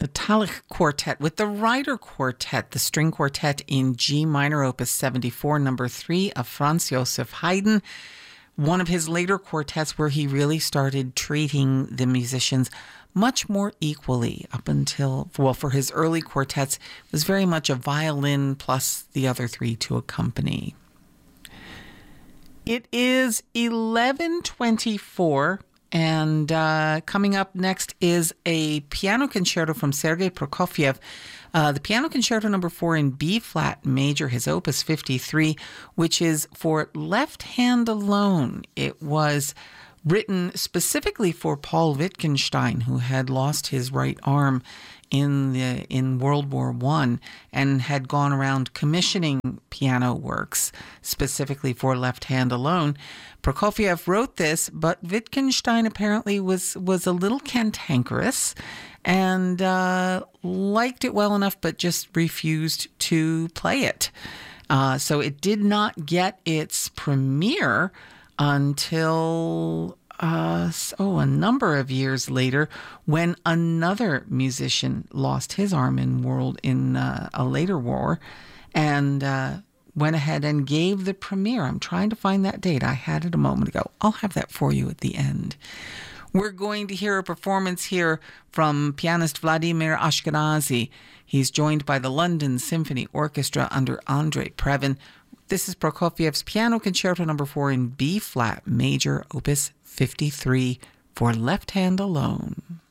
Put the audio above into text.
the Talich Quartet with the Ryder Quartet, the string quartet in G minor, opus 74, number 3 of Franz Joseph Haydn. One of his later quartets where he really started treating the musicians much more equally up until, well, for his early quartets, it was very much a violin plus the other three to accompany. It is 11:24. And coming up next is a piano concerto from Sergei Prokofiev, the piano concerto number 4 in B-flat major, his opus 53, which is for left hand alone. It was written specifically for Paul Wittgenstein, who had lost his right arm in World War I and had gone around commissioning piano works specifically for left hand alone. Prokofiev wrote this, but Wittgenstein apparently was a little cantankerous and liked it well enough, but just refused to play it. So it did not get its premiere until a number of years later, when another musician lost his arm in a later war, and went ahead and gave the premiere. I'm trying to find that date. I had it a moment ago. I'll have that for you at the end. We're going to hear a performance here from pianist Vladimir Ashkenazy. He's joined by the London Symphony Orchestra under Andrei Previn. This is Prokofiev's Piano Concerto number 4 in B-flat major, opus 53, for left hand alone.